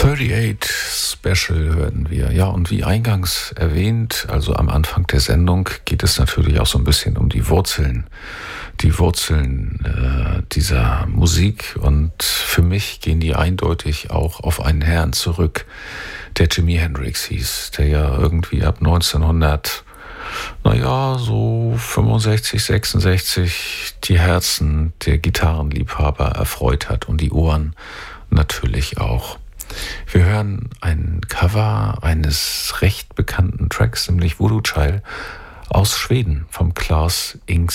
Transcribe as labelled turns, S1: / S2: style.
S1: 38 Special hörten wir. Ja, und wie eingangs erwähnt, also am Anfang der Sendung, geht es natürlich auch so ein bisschen um die Wurzeln. Die Wurzeln dieser Musik. Und für mich gehen die eindeutig auch auf einen Herrn zurück, der Jimi Hendrix hieß, der ja irgendwie ab 1900, so 65, 66 die Herzen der Gitarrenliebhaber erfreut hat und die Ohren natürlich auch. Wir hören ein Cover eines recht bekannten Tracks, nämlich Voodoo Child aus Schweden vom Claes Ings